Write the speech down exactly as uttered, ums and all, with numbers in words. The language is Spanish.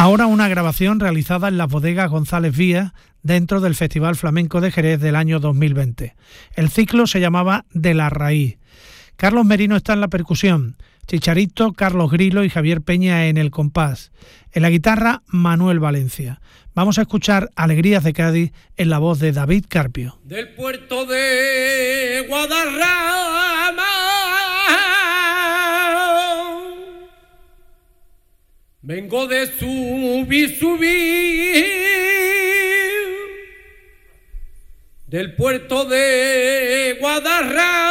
Ahora una grabación realizada en las bodegas González Vías dentro del Festival Flamenco de Jerez del año dos mil veinte. El ciclo se llamaba De la Raíz. Carlos Merino está en la percusión, Chicharito, Carlos Grilo y Javier Peña en el compás. En la guitarra, Manuel Valencia. Vamos a escuchar Alegrías de Cádiz en la voz de David Carpio. Del puerto de Guadarrama vengo de subir, subir del puerto de Guadarrama